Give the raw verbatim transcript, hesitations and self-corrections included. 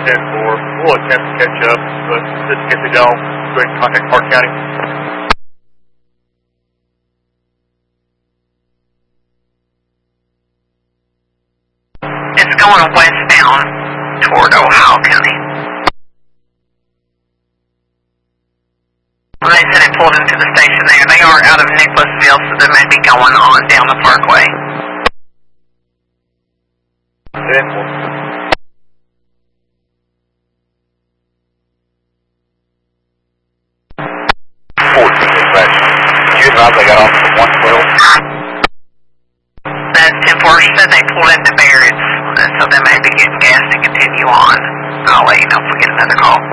ten four. We'll attempt to catch up, but just in case they don't, go ahead and contact Park County. It's going westbound toward Ohio County. Well, they said it pulled into the station there. They are out of Nicholasville, so they may be going on down the parkway. ten four. fourteen dispatch. Did you advise they got off at one twelve? That's ten four. Said they pulled into Barrett's, so they may be getting gas to continue on. I'll let you know if we get another call.